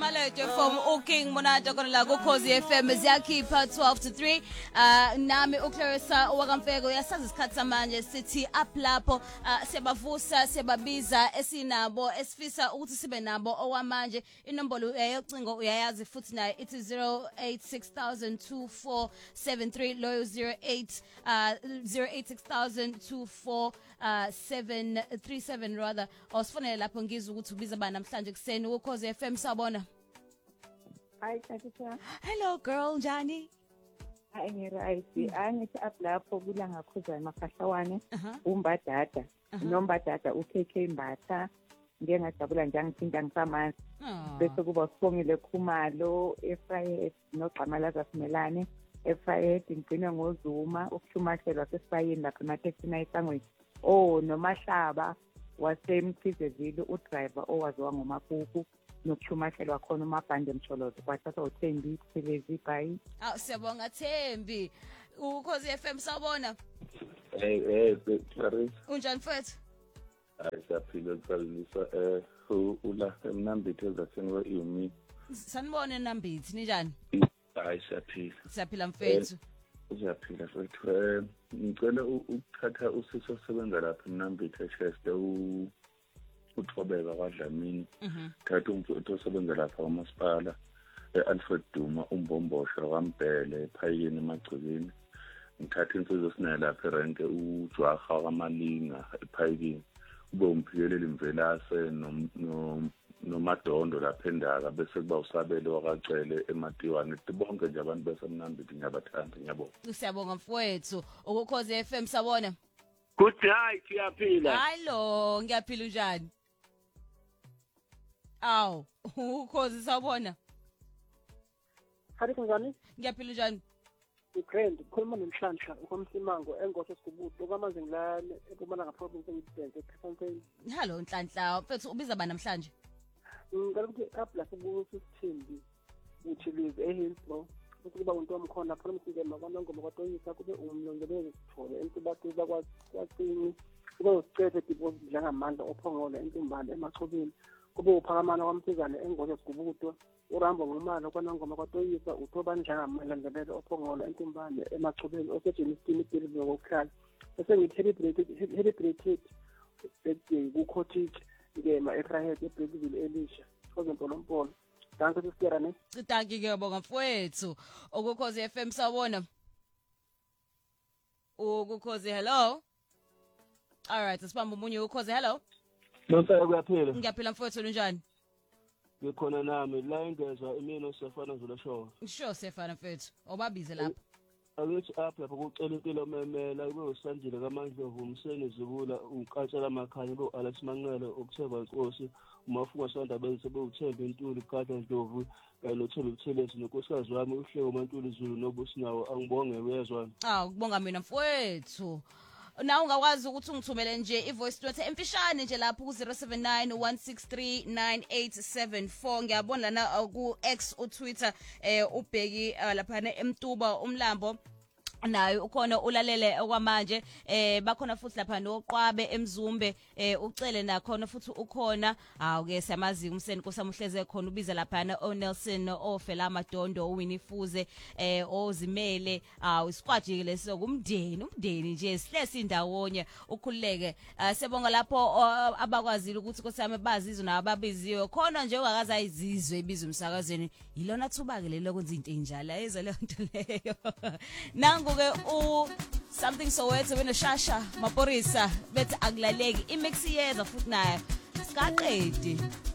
Malete from Uking Monata kona ku Khosi FM ziyakhipha 12 to 3 nami uClarissa owakamfeko yasazi isikhathi samanje sithi up lapho siyabavusa siyababiza esinabo esifisa ukuthi sibe nabo owamanje inombolo yocingo uyayazi futhi nayo ithi 0860002473 loyo 0860002437 rather osifonele lapho ngizwe ukuthi ubiza bani namhlanje kuseni ku Khosi FM sabona. Hi, Tata. Hello girl, Njani? Hi, ngithi up lapho kula ngakhuza emafahlawane umbadada nombadada uKK Mbatha ngiyengajabula njengithinta ngisamanzi bese kuba Sibongile Khumalo eFrayed noXamalaza Simelane eFrayed ngcine ngoZuma ukuhlumashelwa sesifayini lapha emaTexina esangweni noMahlaba waseMthizezile udriver owaziwa ngoMakuku nokuchumashelwa khona uMabhande Msholozi kwathatha uThembi Thelezi bye. Siyabonga Thembi. uKhosi FM sabona. Clarissa. Unjani mfethu? Siyaphila Clarissa ula emnambithe zathini weYumi. Sanibone Nambithi ninjani? Siyaphila. Siyaphila mfethu. Siyaphila mfethu. Ngicela ukuthatha usisi osebenza lapha emnambithe Chester uthobeka kwaDlamini thatha umfowethu osebenza lapha uMasipala Alfred Duma umbombosho kaMbhele ephayini emagcikeni ngithatha insizwe sinayo lapha erenke uJwaha kaMalinga ephayini ube umphikeleli Mvelase noMadondo lapha endaka bese kuba usabele wakacele eMatiwane bonke nje abantu besemnambithi ngiyabathanda ngiyabonga. Siyabonga mfowethu uKhosi FM sabona. Good night siyaphila. Hello ngiyaphila unjani? Ukhosi sabona. Hayi kanjani? Ngiyaphila njani? Ugrand ukhuluma nomhlanhla uKomsimango engosho Sigubudu kwamaze ngilane ePumalanga province eNgidente ePhanteni. Hello Nhlanhla mfethu ubiza bani namhlanje? Ngicela ukuthi apla sibuku sithimbi uthilize eHillsborough ukuthi kuba umuntu omkhona phela umsingema kwaNongoma kwaToyisa kube umlongelezi sithole entibatiza kwaCini kube usicethe deposit njengamandla ophongole entumbane emachobeni kube uphakamana kwamthizane engosho Sigubudu uRambo ngumalo kwaNongoma kwaToyisa uThobani njengamandla ndebele ophongole entumbane emachobeni osejenistini idilive ngokuhlala bese ngithi birthday kuCottage ngema eFrayed eBreville Elisha ozempolompolo. Danke sister ne. Danke ngiyabonga mfowethu. uKhosi FM sawona. uKhosi hello. All right, sibamba umunye uKhosi hello. Nonke kuyaphila. Ngiyaphila mfowethu njani? Ngikhona nami la ingezwa imino Sefana Zulu show. Sure Sefana mfowethu. Obabize lapha. Akuthi apha lapho kucela impilo memela kube uSandile kaMandlovu umseni zibula unkatshela amakhaya lo Alex Manqele ukutheba inkosi uMafuka Sanda benze beuthemba intuli Gada Ndlovu kanye noTholo Buthelezi nonkosikazi wami uHlewu Mantuli Zulu nobusinawo angibonge wezwa. Kubonga mina mfowethu. Na ungakwazi ukuthi ungithumele nje ivoice note emfishane nje lapho ku 0791639874 ngiyabona lana ku X uTwitter ubheki lapha eMtuba umlambo nayo ukhona ulalele okwamanje bakhona futhi lapha noQwabe eMzumbe ucele nakhona futhi ukhona ke siyamazi umseni kosamuhleze khona ubiza lapha oNelson ofela Madondo uWinifuze ozimele isikwajikile sokumndeni nje sihlesi indawonye ukhuleke sibonga lapho abakwazile ukuthi kosami bazizwe nababiziwe khona nje ungakaza izizwe ibiza umsakazweni yilona thuba ke lelo kwenza into enjalo ezo le nto leyo nangu ke something Soweto wena Maporisa bethi akulaleki imix yeza futhi nayo sikaqedi.